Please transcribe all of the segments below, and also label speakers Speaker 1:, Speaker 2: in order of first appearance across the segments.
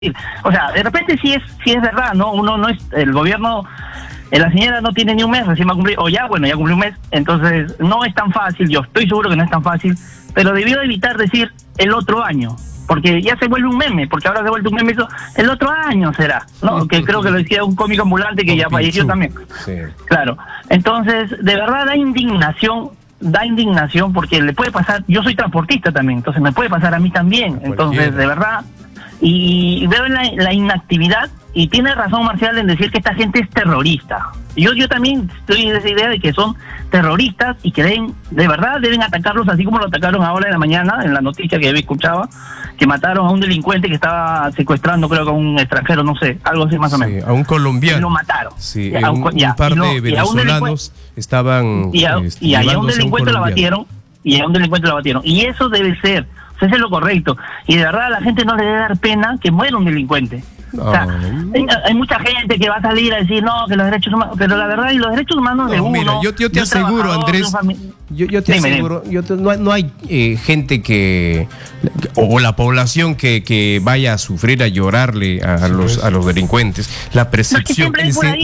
Speaker 1: O sea, de repente sí es verdad, ¿no? Uno no es, el gobierno, la señora no tiene ni un mes, recién va a cumplir, o ya cumplió un mes, entonces no es tan fácil, yo estoy seguro que no es tan fácil, pero debió evitar decir el otro año, porque ya se vuelve un meme, porque ahora se vuelve un meme eso, el otro año será, ¿no? Que creo que lo decía un cómico ambulante que ya falleció también. Sí. Claro, entonces, de verdad da indignación porque le puede pasar, yo soy transportista también, entonces me puede pasar a mí también, entonces de verdad, y veo la inactividad, y tiene razón Marcial en decir que esta gente es terrorista. Yo también estoy en esa idea de que son terroristas y que de verdad deben atacarlos así como lo atacaron ahora en la mañana, en la noticia que yo escuchaba, que mataron a un delincuente que estaba secuestrando, creo que a un extranjero, no sé, algo así más o menos.
Speaker 2: A un colombiano.
Speaker 1: Y lo mataron.
Speaker 2: Sí, un par de venezolanos estaban
Speaker 1: y a un delincuente lo abatieron, y eso debe ser, eso es lo correcto, y de verdad a la gente no le debe dar pena que muera un delincuente. O sea, hay mucha gente que va a salir a decir no, que los derechos humanos, pero la verdad, y los derechos humanos de uno.
Speaker 2: Mira, yo te aseguro, Andrés, yo te aseguro, no hay gente que, o la población que vaya a sufrir, a llorarle a los delincuentes. La percepción,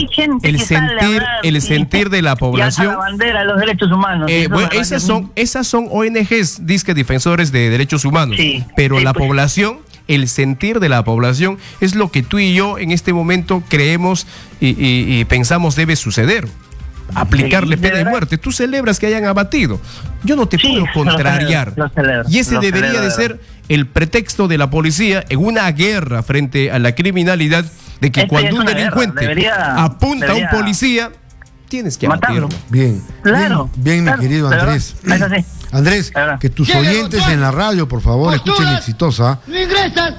Speaker 2: el sentir de la población.
Speaker 1: La bandera de los derechos humanos.
Speaker 2: Bueno, esas son ONGs, disque defensores de derechos humanos, sí, pero la población. El sentir de la población es lo que tú y yo en este momento creemos y pensamos debe suceder. Aplicarle pena de muerte. Tú celebras que hayan abatido. Yo no te puedo contrariar. Y ese debería de ser el pretexto de la policía en una guerra frente a la criminalidad, de que cuando un delincuente apunta a un policía, tienes que abatirlo.
Speaker 3: Bien.
Speaker 1: Claro.
Speaker 3: Bien, mi querido Andrés. Andrés, que tus oyentes en la radio, por favor, escuchen Exitosa.
Speaker 4: ¡No ingresas!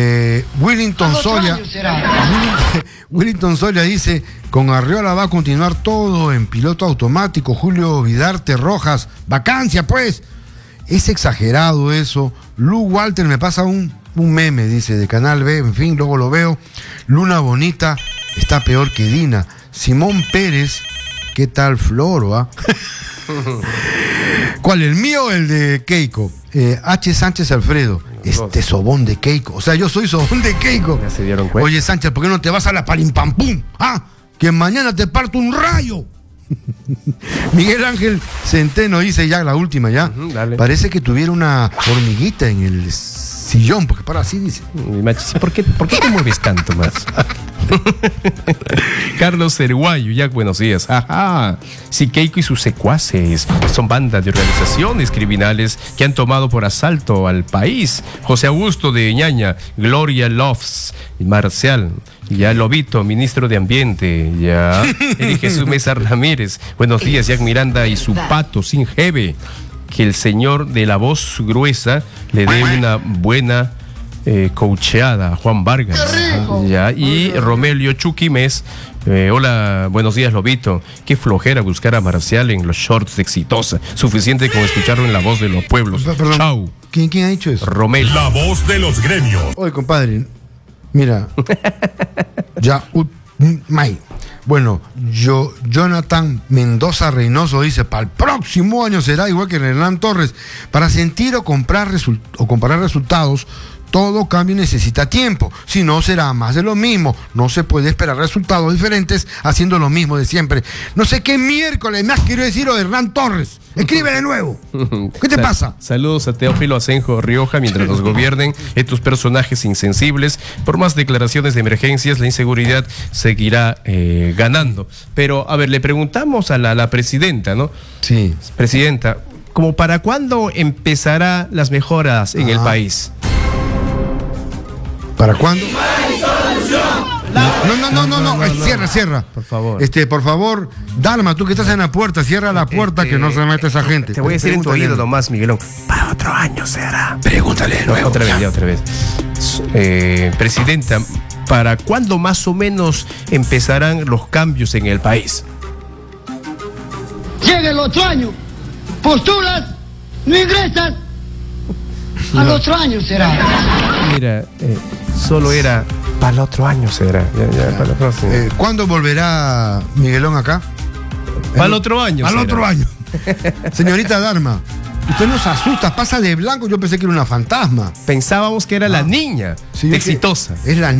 Speaker 3: Willington Solia dice: con Arriola va a continuar todo en piloto automático. Julio Vidarte Rojas, vacancia pues. Es exagerado eso. Lu Walter me pasa un meme, dice, de Canal B, en fin, luego lo veo. Luna Bonita está peor que Dina. Simón Pérez, ¿qué tal Floro? ¿Ah? ¿Cuál? ¿El mío o el de Keiko? H. Sánchez Alfredo. Sobón de Keiko. O sea, yo soy sobón de Keiko.
Speaker 2: Ya se dieron cuenta.
Speaker 3: Oye, Sánchez, ¿por qué no te vas a la palimpampum? ¿Ah? Que mañana te parto un rayo. Miguel Ángel Centeno dice ya la última, ya. Parece que tuviera una hormiguita en el sillón, porque para así dice.
Speaker 2: ¿Por qué te mueves tanto más? Carlos Cerguayo, ya buenos días. Ajá. Si Keiko y sus secuaces son bandas de organizaciones criminales que han tomado por asalto al país. José Augusto de Ñaña, Gloria Loves, Marcial, ya Lobito, ministro de Ambiente, ya Jesús Mesa Ramírez. Buenos días, Jack Miranda y su pato sin jeve. Que el señor de la voz gruesa le dé una buena coacheada a Juan Vargas. Ya, y Romelio Chuquimes. Hola, buenos días, Lobito. Qué flojera buscar a Marcial en los shorts de Exitosa. Suficiente con escucharlo en la voz de los pueblos.
Speaker 3: Perdón.
Speaker 2: Chau.
Speaker 3: ¿Quién ha dicho eso?
Speaker 2: Romelio.
Speaker 5: La voz de los gremios.
Speaker 3: Oye, compadre, mira. Ya, May. Bueno, Jonathan Mendoza Reynoso dice: para el próximo año será igual que Hernán Torres. Para sentir o comparar resultados, todo cambio necesita tiempo. Si no, será más de lo mismo. No se puede esperar resultados diferentes haciendo lo mismo de siempre. No sé qué miércoles me has querido decir o de Hernán Torres. Escribe de nuevo. ¿Qué te pasa?
Speaker 2: Saludos a Teófilo Asenjo Rioja. Mientras nos gobiernen estos personajes insensibles, por más declaraciones de emergencias, la inseguridad seguirá ganando. Pero, a ver, le preguntamos a la presidenta, ¿no?
Speaker 3: Sí.
Speaker 2: Presidenta, ¿como para cuándo empezará las mejoras en el país?
Speaker 3: ¿Para cuándo? No. Cierra.
Speaker 2: Por favor.
Speaker 3: Por favor, Dalma, tú que estás en la puerta, cierra la puerta que no se mete esa gente.
Speaker 2: Te voy a decir en tu oído nomás, Miguelón. Para otro año se hará.
Speaker 3: Pregúntale.
Speaker 2: Otra vez. Presidenta, ¿para cuándo más o menos empezarán los cambios en el país?
Speaker 4: Llega el otro año. Postulas, no ingresas. Al otro año será.
Speaker 2: Mira, solo era para el otro año será. Ya, para la próxima.
Speaker 3: ¿Cuándo volverá Miguelón acá?
Speaker 2: Para el otro año.
Speaker 3: Al otro año. Señorita Dharma, Usted nos asusta, pasa de blanco. Yo pensé que era una fantasma.
Speaker 2: Pensábamos que era la niña
Speaker 3: Sí,
Speaker 2: exitosa.
Speaker 3: Es la